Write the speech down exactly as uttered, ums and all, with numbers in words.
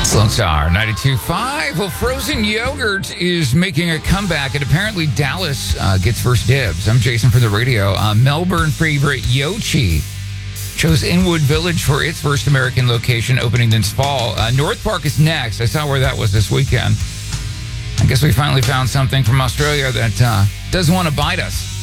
Lone Star ninety-two point five. Well, frozen yogurt is making a comeback, and apparently Dallas uh, gets first dibs. I'm Jason for the radio. Uh, Melbourne favorite Yochi chose Inwood Village for its first American location, opening this fall. Uh, North Park is next. I saw where that was this weekend. I guess we finally found something from Australia that uh, doesn't want to bite us.